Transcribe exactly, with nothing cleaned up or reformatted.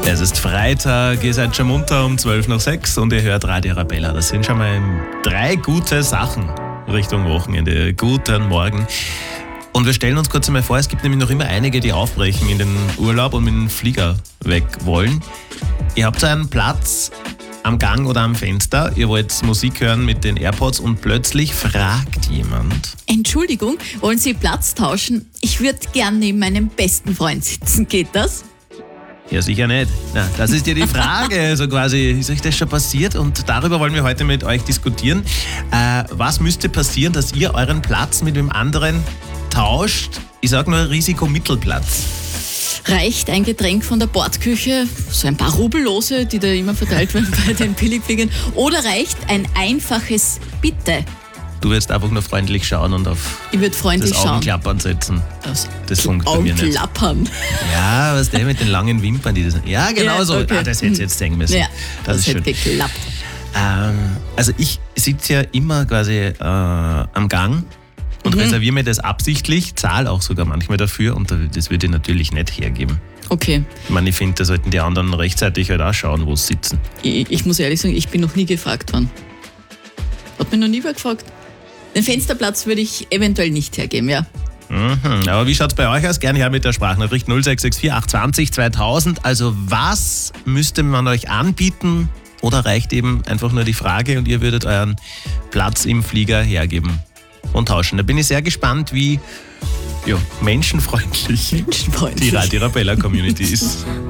Es ist Freitag, ihr seid schon munter um zwölf nach sechs und ihr hört Radio Arabella. Das sind schon mal drei gute Sachen Richtung Wochenende. Guten Morgen. Und wir stellen uns kurz einmal vor, es gibt nämlich noch immer einige, die aufbrechen in den Urlaub und mit dem Flieger weg wollen. Ihr habt einen Platz am Gang oder am Fenster, ihr wollt Musik hören mit den AirPods und plötzlich fragt jemand: Entschuldigung, wollen Sie Platz tauschen? Ich würde gern neben meinem besten Freund sitzen. Geht das? Ja, sicher nicht. Na, das ist ja die Frage. Also quasi, ist euch das schon passiert? Und darüber wollen wir heute mit euch diskutieren. Äh, was müsste passieren, dass ihr euren Platz mit dem anderen tauscht? Ich sage nur Risikomittelplatz. Reicht ein Getränk von der Bordküche, so ein paar Rubellose, die da immer verteilt werden bei den Billigfliegern, oder reicht ein einfaches Bitte? Du wirst einfach nur freundlich schauen und auf Ich würde freundlich das schauen. Augenklappern setzen. Das, Das funktioniert nicht. Augenklappern. Ja, was der mit den langen Wimpern, die das. Ja, genau Ja, so. okay. Ah, das hätte ich jetzt denken müssen. Ja, das, das, ist hätte schön. geklappt. Ähm, also ich sitze ja immer quasi äh, am Gang und Mhm. reserviere mir das absichtlich, zahle auch sogar manchmal dafür und das würde ich natürlich nicht hergeben. Okay, Ich meine, ich finde, da sollten die anderen rechtzeitig halt auch schauen, wo sie sitzen. ich, ich muss ehrlich sagen, ich bin noch nie gefragt worden. Hat mich noch nie wer gefragt. Den Fensterplatz würde ich eventuell nicht hergeben, ja. Mhm. Aber wie schaut es bei euch aus? Gerne her mit der Sprachnachricht null sechs sechs vier acht zwei null zweitausend. Also was müsste man euch anbieten oder reicht eben einfach nur die Frage und ihr würdet euren Platz im Flieger hergeben und tauschen? Da bin ich sehr gespannt, wie ja, menschenfreundlich die Menschenfreundlich. Radio Arabella Community ist.